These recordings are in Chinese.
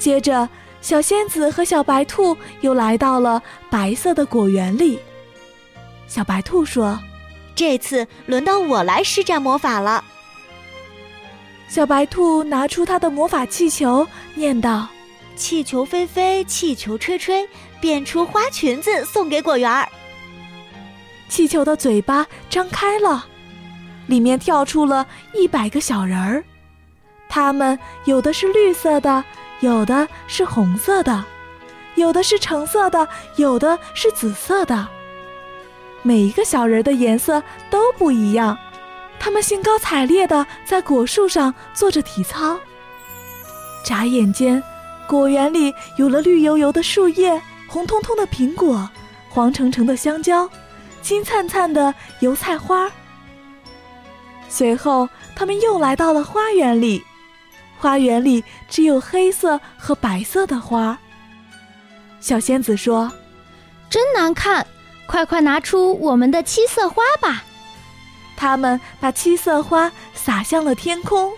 接着，小仙子和小白兔又来到了白色的果园里。小白兔说：“ 这次轮到我来施展魔法了。” 小白兔拿出它的魔法气球，念道：“ 气球飞飞，气球吹吹，变出花裙子送给果园。” 气球的嘴巴张开了，里面跳出了100个小人儿，它们有的是绿色的，有的是红色的，有的是橙色的，有的是紫色的。每一个小人的颜色都不一样，他们兴高采烈地在果树上做着体操。眨眼间，果园里有了绿油油的树叶，红彤彤的苹果，黄澄澄的香蕉，金灿灿的油菜花。随后，他们又来到了花园里，花园里只有黑色和白色的花。小仙子说：“ 真难看，快快拿出我们的7色花吧。” 他们把7色花撒向了天空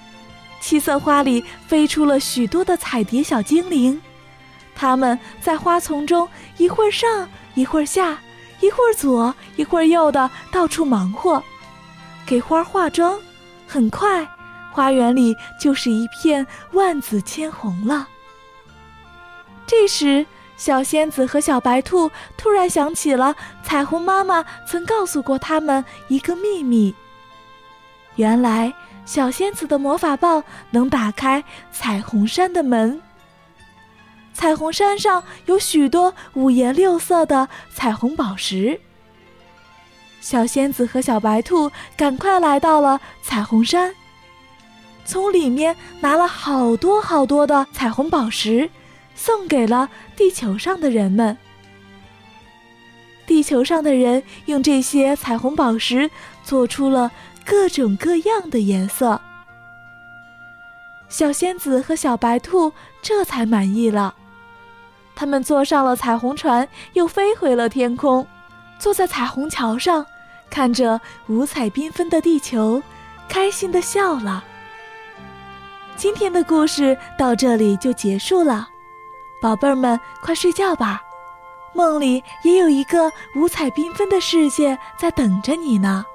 ，7色花里飞出了许多的彩蝶小精灵，它们在花丛中一会儿上一会儿下，一会儿左一会儿右的到处忙活，给花化妆。很快，花园里就是一片万紫千红了。这时，小仙子和小白兔突然想起了彩虹妈妈曾告诉过他们一个秘密。原来，小仙子的魔法棒能打开彩虹山的门。彩虹山上有许多5颜6色的彩虹宝石。小仙子和小白兔赶快来到了彩虹山，从里面拿了好多好多的彩虹宝石，送给了地球上的人们。地球上的人用这些彩虹宝石做出了各种各样的颜色。小仙子和小白兔这才满意了，他们坐上了彩虹船，又飞回了天空，坐在彩虹桥上，看着五彩缤纷的地球，开心地笑了。今天的故事到这里就结束了，宝贝儿们快睡觉吧，梦里也有一个五彩缤纷的世界在等着你呢。